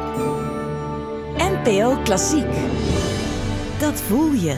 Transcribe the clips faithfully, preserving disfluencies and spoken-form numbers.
N P O Klassiek. Dat voel je.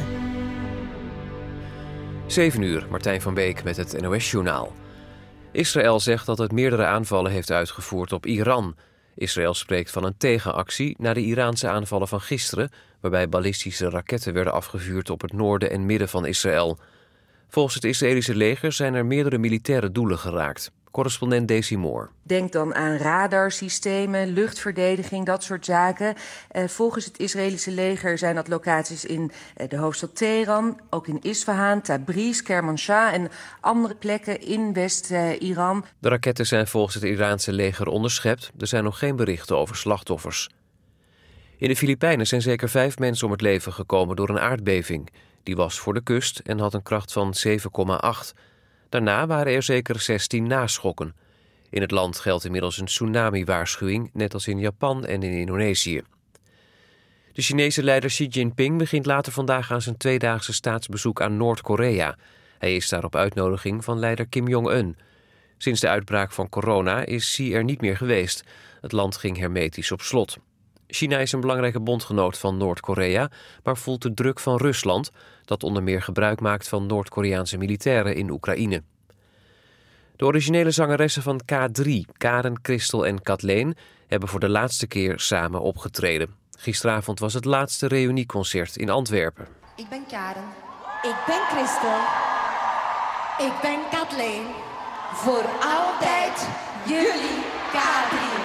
zeven uur, Martijn van Beek met het N O S-journaal. Israël zegt dat het meerdere aanvallen heeft uitgevoerd op Iran. Israël spreekt van een tegenactie na de Iraanse aanvallen van gisteren, waarbij ballistische raketten werden afgevuurd op het noorden en midden van Israël. Volgens het Israëlische leger zijn er meerdere militaire doelen geraakt. Correspondent Daisy Moore. Denk dan aan radarsystemen, luchtverdediging, dat soort zaken. Uh, volgens het Israëlische leger zijn dat locaties in uh, de hoofdstad Teheran, ook in Isfahan, Tabriz, Kermanshah en andere plekken in West-Iran. Uh, de raketten zijn volgens het Iraanse leger onderschept. Er zijn nog geen berichten over slachtoffers. In de Filipijnen zijn zeker vijf mensen om het leven gekomen door een aardbeving. Die was voor de kust en had een kracht van zeven komma acht. Daarna waren er zeker zestien naschokken. In het land geldt inmiddels een tsunami-waarschuwing, net als in Japan en in Indonesië. De Chinese leider Xi Jinping begint later vandaag aan zijn tweedaagse staatsbezoek aan Noord-Korea. Hij is daar op uitnodiging van leider Kim Jong-un. Sinds de uitbraak van corona is Xi er niet meer geweest. Het land ging hermetisch op slot. China is een belangrijke bondgenoot van Noord-Korea, maar voelt de druk van Rusland, dat onder meer gebruik maakt van Noord-Koreaanse militairen in Oekraïne. De originele zangeressen van K drie, Karen, Christel en Kathleen, hebben voor de laatste keer samen opgetreden. Gisteravond was het laatste reunieconcert in Antwerpen. Ik ben Karen. Ik ben Christel. Ik ben Kathleen. Voor altijd jullie K drie.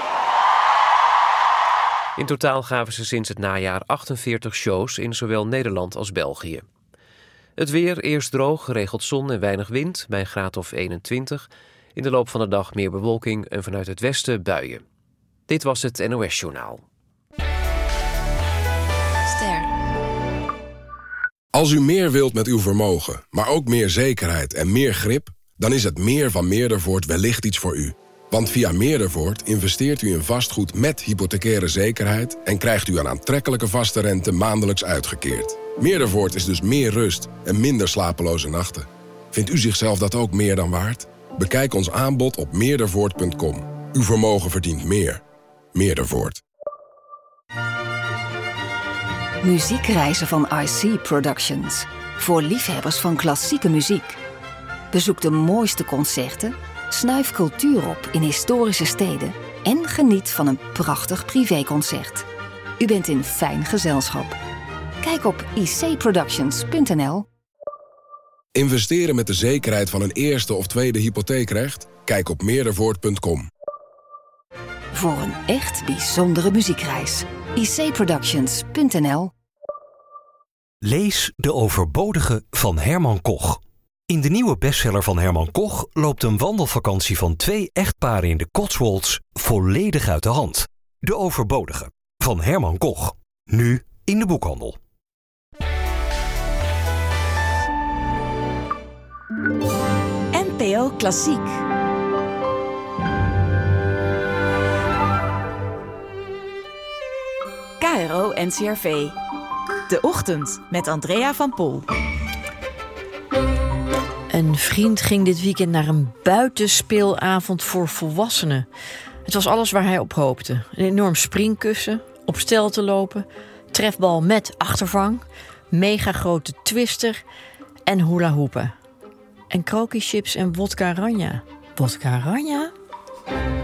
In totaal gaven ze sinds het najaar achtenveertig shows in zowel Nederland als België. Het weer, eerst droog, geregeld zon en weinig wind, bij een graad of eenentwintig. In de loop van de dag meer bewolking en vanuit het westen buien. Dit was het N O S-journaal. Ster. Als u meer wilt met uw vermogen, maar ook meer zekerheid en meer grip, dan is het meer van Meerdervoort wellicht iets voor u. Want via Meerdervoort investeert u in vastgoed met hypothecaire zekerheid en krijgt u een aantrekkelijke vaste rente maandelijks uitgekeerd. Meerdervoort is dus meer rust en minder slapeloze nachten. Vindt u zichzelf dat ook meer dan waard? Bekijk ons aanbod op meerdervoort punt com. Uw vermogen verdient meer. Meerdervoort. Muziekreizen van I C Productions. Voor liefhebbers van klassieke muziek. Bezoek de mooiste concerten, snuif cultuur op in historische steden en geniet van een prachtig privéconcert. U bent in fijn gezelschap. Kijk op i c productions punt n l. Investeren met de zekerheid van een eerste of tweede hypotheekrecht? Kijk op meerdervoort punt com. Voor een echt bijzondere muziekreis. i c productions punt n l. Lees De Overbodige van Herman Koch. In de nieuwe bestseller van Herman Koch loopt een wandelvakantie van twee echtparen in de Cotswolds volledig uit de hand. De Overbodige van Herman Koch. Nu in de boekhandel. N P O Klassiek. K R O N C R V. De Ochtend met Andrea van Pol. Een vriend ging dit weekend naar een buitenspeelavond voor volwassenen. Het was alles waar hij op hoopte. Een enorm springkussen, op stel te lopen, trefbal met achtervang, megagrote twister en hula hoepen. En krokichips en wodka ranja. Wodka ranja?